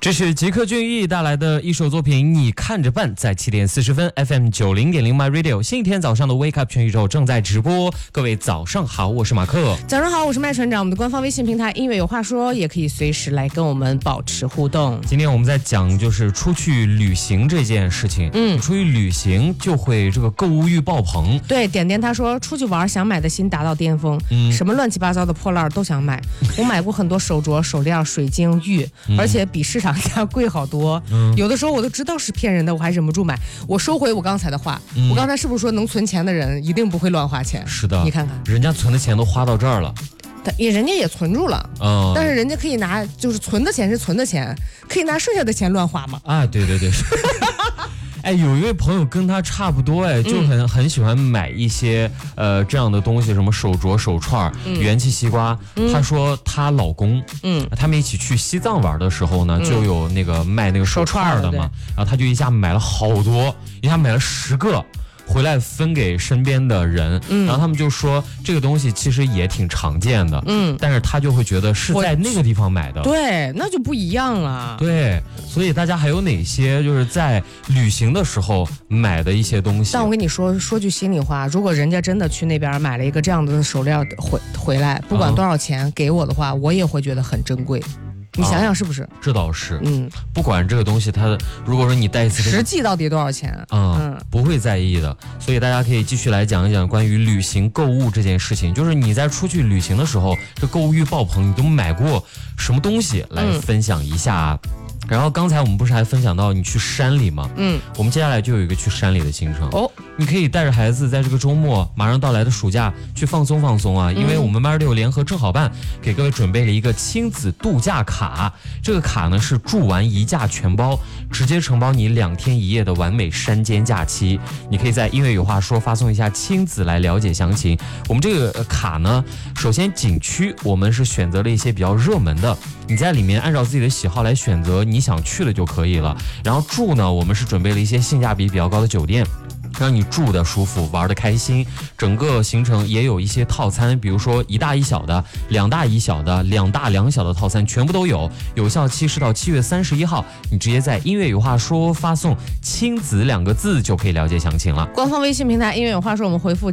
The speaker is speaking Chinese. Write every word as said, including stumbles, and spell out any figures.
这是吉克隽逸带来的一首作品，你看着办，在七点四十分 F M 九零点零 My Radio 星期天早上的 Wake Up 全宇宙正在直播。各位早上好，我是马克。 早上好，我是麦船长。我们的官方微信平台音乐有话说，也可以随时来跟我们保持互动。 今天我们在讲就是出去旅行这件事情。嗯，出去旅行就会这个购物欲爆棚。 对，点点他说出去玩想买的心达到巅峰，嗯，什么乱七八糟的破烂都想买。我买过很多手镯、手链、水晶、玉，嗯、而且比市场价贵好多。嗯、有的时候我都知道是骗人的，我还忍不住买。我收回我刚才的话，嗯、我刚才是不是说能存钱的人一定不会乱花钱？ 是的， 你看看， 人家存的钱都花到这儿了。 也人家也存住了，嗯，但是人家可以拿，就是存的钱是存的钱，可以拿剩下的钱乱花嘛？ 啊，对对对。哎，有一位朋友跟他差不多，哎，就很、嗯、很喜欢买一些呃这样的东西，什么手镯、手串、嗯、元气西瓜。嗯、她说她老公，嗯，他们一起去西藏玩的时候呢，嗯、就有那个卖那个手串的嘛，然后他就一下买了好多，一下买了十个。回来分给身边的人，嗯、然后他们就说这个东西其实也挺常见的，嗯，但是他就会觉得是在那个地方买的， 对，那就不一样了。 对，所以大家还有哪些就是在旅行的时候买的一些东西？ 但我跟你说说句心里话，如果人家真的去那边买了一个这样的手链回回来，不管多少钱、嗯、给我的话，我也会觉得很珍贵。你想想是不是？啊、 这倒是，嗯，不管这个东西它，如果说你带一次、这个， 实际到底多少钱？ 嗯，嗯不会在意的。所以大家可以继续来讲一讲关于旅行购物这件事情，就是你在出去旅行的时候，这购物欲爆棚，你都买过什么东西？来分享一下。嗯然后刚才我们不是还分享到你去山里吗？嗯，我们接下来就有一个去山里的行程哦。你可以带着孩子在这个周末马上到来的暑假去放松放松啊，因为我们 My Radio 联合正好办给各位准备了一个亲子度假卡。这个卡呢是住玩一价全包，直接承包你两天一夜的完美山间假期。你可以在音乐有话说发送一下亲子来了解详情。我们这个卡呢，首先景区我们是选择了一些比较热门的，你在里面按照自己的喜好来选择你想去的就可以了。然后住呢，我们是准备了一些性价比比较高的酒店，让你住的舒服，玩的开心。整个行程也有一些套餐，比如说一大一小的、两大一小的、两大两小的套餐，全部都有。有效期是到七月三十一号，你直接在音乐有话说发送亲子两个字就可以了解详情了。 官方微信平台音乐有话说，我们回复